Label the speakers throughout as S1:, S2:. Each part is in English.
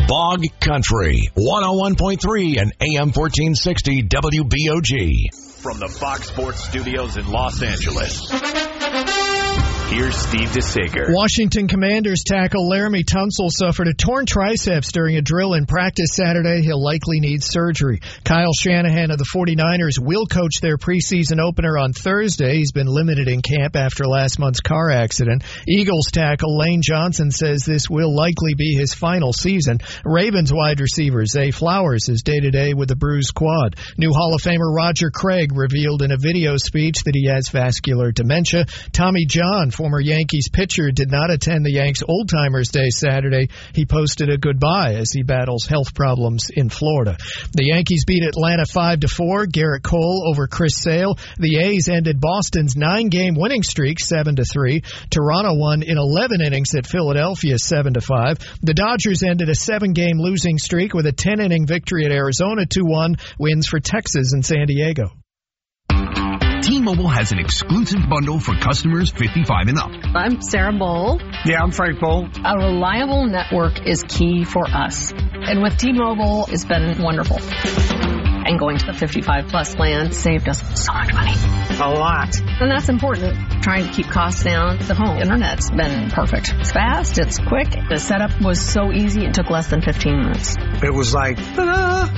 S1: Bog Country, 101.3 and AM 1460 WBOG.
S2: From the Fox Sports Studios in Los Angeles, here's Steve DeSager.
S3: Washington Commanders tackle Laramie Tunsil suffered a torn triceps during a drill in practice Saturday. He'll likely need surgery. Kyle Shanahan of the 49ers will coach their preseason opener on Thursday. He's been limited in camp after last month's car accident. Eagles tackle Lane Johnson says this will likely be his final season. Ravens wide receiver Zay Flowers is day-to-day with a bruised quad. New Hall of Famer Roger Craig revealed in a video speech that he has vascular dementia. Tommy John, former Yankees pitcher, did not attend the Yanks Old Timers Day Saturday. He posted a goodbye as he battles health problems in Florida. The Yankees beat Atlanta 5-4. Garrett Cole over Chris Sale. The A's ended Boston's 9-game winning streak 7-3. Toronto won in 11 innings at Philadelphia 7-5. The Dodgers ended a 7-game losing streak with a 10-inning victory at Arizona 2-1. Wins for Texas and San Diego.
S4: T-Mobile has an exclusive bundle for customers 55 and up.
S5: I'm Sarah Bowl.
S6: Yeah, I'm Frank Bowl.
S5: A reliable network is key for us. And with T-Mobile, it's been wonderful. And going to the 55-plus plan saved us so much money.
S6: A lot.
S5: And that's important. Trying to keep costs down. The home internet's been perfect. It's fast. It's quick. The setup was so easy. It took less than 15 minutes.
S6: It was like, ta-da!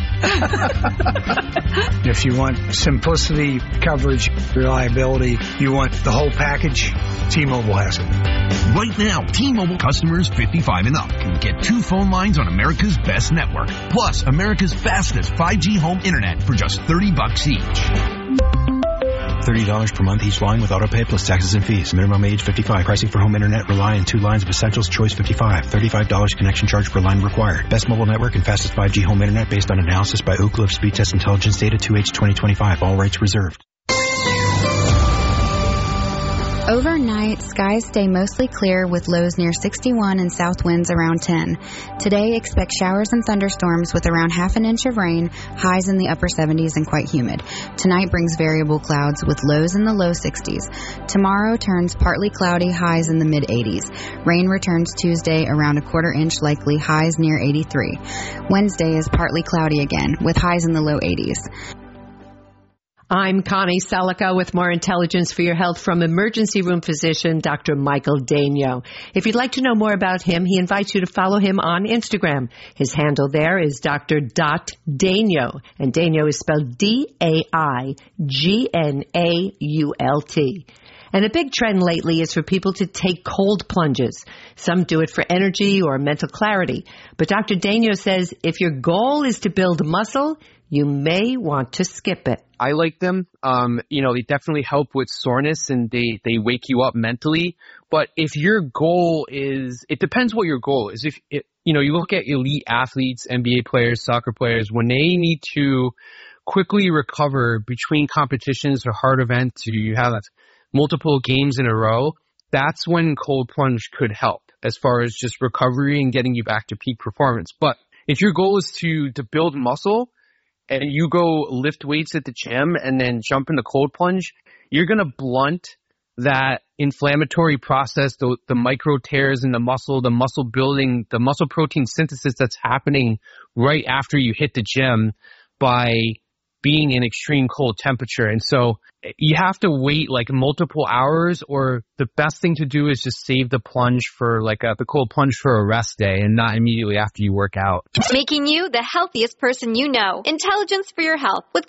S6: If you want simplicity, coverage, reliability, you want the whole package, T-Mobile has it.
S4: Right now, T-Mobile customers 55 and up can get 2 phone lines on America's best network, plus America's fastest 5G home internet for just $30 each.
S7: $30 per month each line with autopay plus taxes and fees. Minimum age 55. Pricing for home internet rely on 2 lines of Essentials Choice 55. $35 connection charge per line required. Best mobile network and fastest 5G home internet based on analysis by Oak Cliff Speed Test Intelligence Data 2H 2025. All rights reserved.
S8: Overnight, skies stay mostly clear with lows near 61 and south winds around 10. Today, expect showers and thunderstorms with around half an inch of rain, highs in the upper 70s and quite humid. Tonight brings variable clouds with lows in the low 60s. Tomorrow turns partly cloudy, highs in the mid-80s. Rain returns Tuesday around a quarter inch likely, highs near 83. Wednesday is partly cloudy again with highs in the low 80s.
S9: I'm Connie Selica with more intelligence for your health from emergency room physician Dr. Michael Daigneault. If you'd like to know more about him, he invites you to follow him on Instagram. His handle there is Dr.Daigneault, and Daigneault is spelled D-A-I-G-N-A-U-L-T. And a big trend lately is for people to take cold plunges. Some do it for energy or mental clarity. But Dr. Daigneault says if your goal is to build muscle, you may want to skip it.
S10: I like them. They definitely help with soreness and they wake you up mentally. But if your goal is, it depends what your goal is. You look at elite athletes, NBA players, soccer players, when they need to quickly recover between competitions or hard events, you have multiple games in a row, that's when cold plunge could help as far as just recovery and getting you back to peak performance. But if your goal is to build muscle, and you go lift weights at the gym and then jump in the cold plunge, you're going to blunt that inflammatory process, the micro tears in the muscle building, the muscle protein synthesis that's happening right after you hit the gym by being in extreme cold temperature. And so you have to wait like multiple hours, or the best thing to do is just save the plunge for the cold plunge for a rest day and not immediately after you work out.
S11: Making you the healthiest person you know. Intelligence for your health with